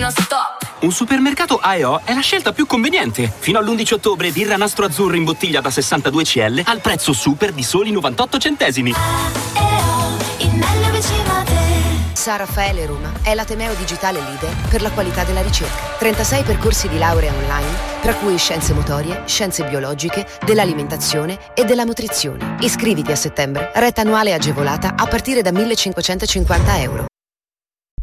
non stop. Un supermercato A&O è la scelta più conveniente. Fino all'11 ottobre birra Nastro Azzurro in bottiglia da 62 CL al prezzo super di soli 98 centesimi. A&O, il meglio vicino a te. San Raffaele Roma è l'ateneo digitale leader per la qualità della ricerca. 36 percorsi di laurea online, tra cui scienze motorie, scienze biologiche, dell'alimentazione e della nutrizione. Iscriviti a settembre, retta annuale agevolata a partire da 1.550 euro.